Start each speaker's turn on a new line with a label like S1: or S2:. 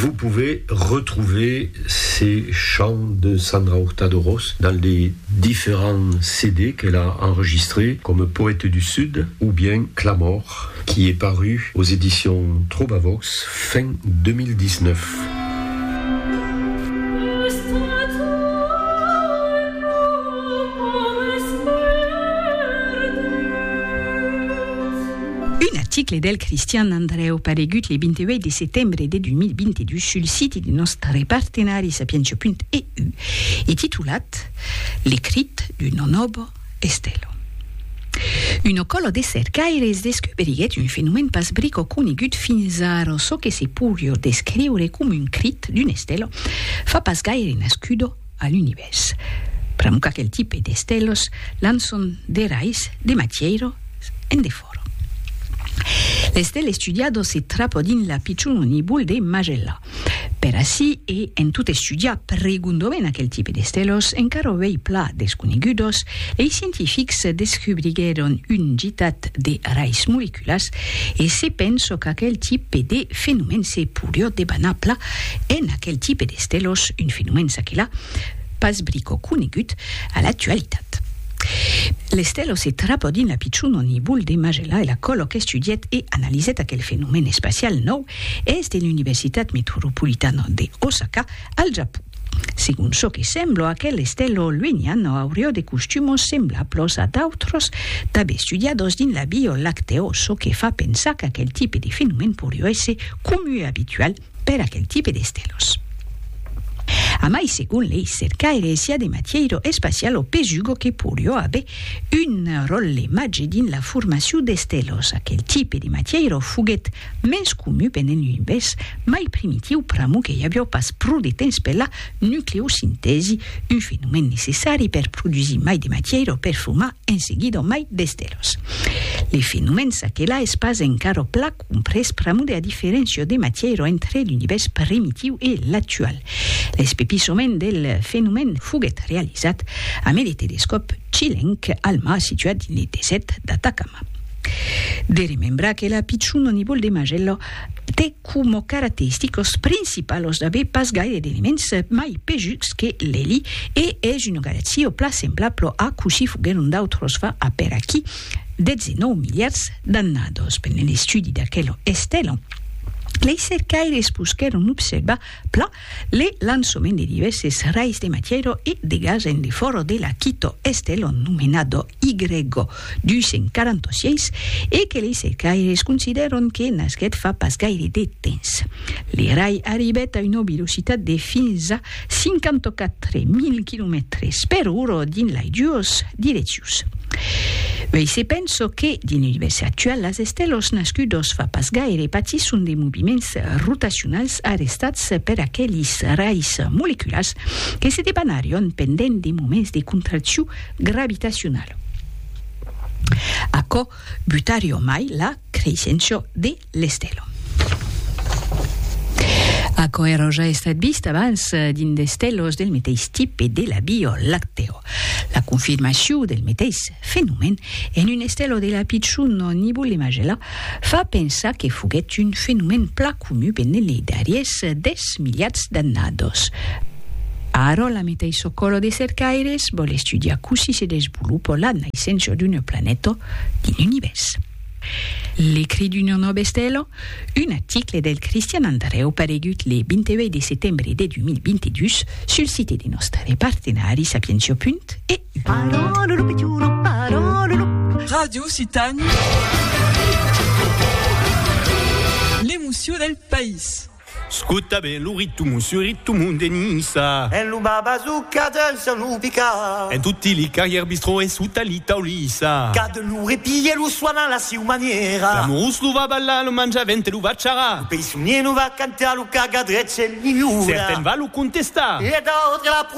S1: Vous pouvez retrouver ces chants de Sandra Hurtado-Ros dans les différents CD qu'elle a enregistrés, comme Poète du Sud ou bien Clamor, qui est paru aux éditions Trovavox fin 2019.
S2: Un article del Cristian Andreu Paregut le 28 di settembre del 2022 sul sito dei nostri partenari sapientia.eu e titulat L'ecrit d'un noble Estelo. Un ocolo de cercaires descobriguet un fenomen pas brico conegut fins ara so che se purio descriure come un crit d'un estelo fa pas gaire nascudo all'univers. Pramuca quel tipo de estelos lanzon de rais de matiero en de foro. L'estelle studiado se trapo din la picciuno nibul de Magella. Per assi e en tut studia pregundo ben aquel tipo de estelos encaro vei pla desconegudos e i scientifics descubrigueron un gitat de rais moleculas e se penso que aquel tipo de fenomen se purio de banapla en aquel tipo de estelos un fenomen saquela pas brico conegut a l'attualitat. L'estelo se trapo din la picciuno nibul de Magella e la colo che studiet e analiset aquel fenomen espacial nou es de l'Universitat Metropolitana de Osaka al Japó. Segun so che semblo, aquel estelo lueniano aurio de costumos semblablos a d'autros tabe studiados din la bio-lacteo, so che fa pensar que aquel tipo de fenomen purio esse comune habitual per aquel tipo de estelos. A mai segun lei cercaire sia de matiero espacialo pesugo che purio abe un rolle magge din la formazione de stelos. Aquel tipo de matiero fuget mens comu pen l'univers mai primitiu pramu che abbiamo pas pro de temps per la nucleosintesi, un fenomen necessari per produzi mai de matiero per fuma en seguido mai de stelos. Le fenomen che la es pas encaro pla compres pramu de a differenzio de matiero entre l'univers primitiu e l'attual. L'espepisomen del fenomen fuget realitzat amb el telescop Chilenc Alma situat in el desert d'Atacama. De remembrar que la picciuno nibul de Magello té como característicos principalos d'haver pas gaire d'elements mai pejucs que l'eli e es una galaxia pla semblable a così fugeron d'autros fa a per aquí 19 miliards d'annados. Per l'estudi d'aquello estelo les cercaires buscaron observar pla le lanzamento de diverses rais de matiero e de gas en el foro de la Quito estelo nominado Y246 e que les cercaires consideron que nasquet fa pas gaire de temps. Le rai arribet a una velocitat de fins a 54.000 km per ora din lai dues direccions. Vei se penso che din l'univers actual las estelos nascudos fa pas gaire patissun de moviments rotacionals arrestats per aquellis rais moleculars que se debanarion pendent de moments de contracció gravitacional. Aco butario mai la crescencio de l'estelo. Aco ero già estat vist abans din de stelos del mateix tip e de la bio-lacteo. La confirmació del mateix fenomen en un estelo de la picciuno nibul de Magella fa pensar que fuguet un fenomen pla comu pen le darriers 10 miliards d'annados. Aro la mateix ocolo de cercaires vol estudiar così se desvolupa la naiscencio d'un planeto din l'univers. L'écrit d'un noble stelo, un article del Cristian Andreu Paregut le 28 de settembre de 2022 sul sito dei nostri partenari sapientia.eu.
S3: Radio Citane, l'émotion del país.
S4: Scuta ben lu ritmo su ritmo denisa.
S5: E l'uba bazooka de Salupica.
S4: E tutti li carrière bistro e su talita ulisa.
S5: Cade lu repie lu suona la siu maniera.
S4: La mus lu va balla lu mangia vente lu va ciara.
S5: Pe sunnie nu va cantare lu caga drecce li miura.
S4: Certain va lu contesta.
S5: E da oltre la